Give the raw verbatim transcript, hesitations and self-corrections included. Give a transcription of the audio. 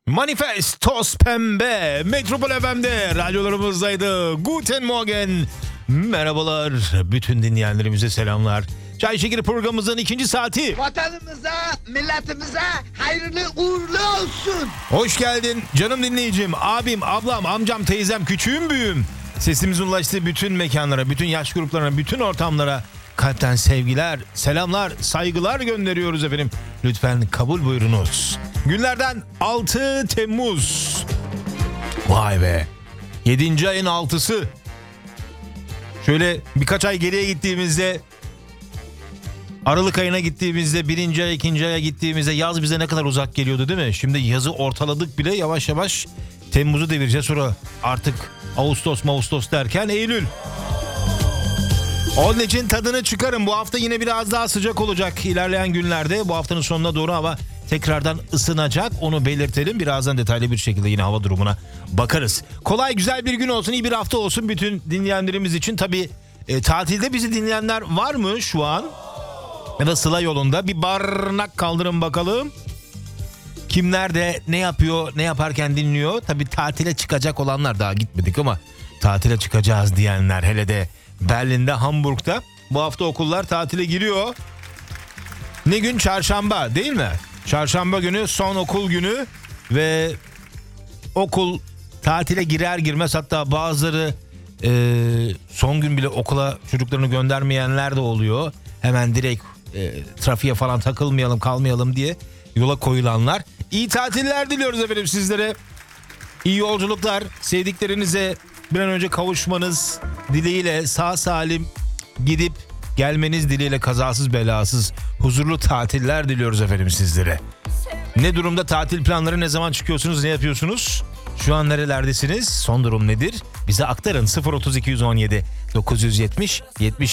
Manifest Toz Pembe Metropol F M'de radyolarımızdaydı. Guten Morgen. Merhabalar. Bütün dinleyenlerimize selamlar. Çay Şekeri programımızın ikinci saati. Vatanımıza, milletimize hayırlı uğurlu olsun. Hoş geldin canım dinleyicim, abim, ablam, amcam, teyzem, küçüğüm, büyüğüm. Sesimizin ulaştığı bütün mekanlara, bütün yaş gruplarına, bütün ortamlara kalpten sevgiler, selamlar, saygılar gönderiyoruz efendim. Lütfen kabul buyurunuz. Günlerden altı Temmuz. Vay be. yedinci ayın altısı. Şöyle birkaç ay geriye gittiğimizde, Aralık ayına gittiğimizde, birinci ay, ikinci aya gittiğimizde yaz bize ne kadar uzak geliyordu değil mi? Şimdi yazı ortaladık bile, yavaş yavaş Temmuz'u devireceğiz, sonra artık Ağustos, Ağustos derken Eylül. Onun için tadını çıkarın. Bu hafta yine biraz daha sıcak olacak ilerleyen günlerde. Bu haftanın sonuna doğru hava tekrardan ısınacak. Onu belirtelim. Birazdan detaylı bir şekilde yine hava durumuna bakarız. Kolay, güzel bir gün olsun, iyi bir hafta olsun bütün dinleyenlerimiz için. Tabii e, tatilde bizi dinleyenler var mı şu an? Ya da Sıla yolunda bir barnak kaldırın bakalım. Kim nerede, ne yapıyor, ne yaparken dinliyor? Tabii tatile çıkacak olanlar, daha gitmedik ama tatile çıkacağız diyenler, hele de Berlin'de, Hamburg'da bu hafta okullar tatile giriyor. Ne gün? Çarşamba değil mi? Çarşamba günü son okul günü ve okul tatile girer girmez, hatta bazıları e, son gün bile okula çocuklarını göndermeyenler de oluyor. Hemen direkt e, trafiğe falan takılmayalım, kalmayalım diye yola koyulanlar. İyi tatiller diliyoruz efendim sizlere. İyi yolculuklar, sevdiklerinize bir an önce kavuşmanız dileğiyle, sağ salim gidip gelmeniz dileğiyle, kazasız belasız huzurlu tatiller diliyoruz efendim sizlere. Ne durumda tatil planları, ne zaman çıkıyorsunuz, ne yapıyorsunuz? Şu an nerelerdesiniz? Son durum nedir? Bize aktarın. sıfır otuz iki yüz on yedi dokuz yüz yetmiş yetmiş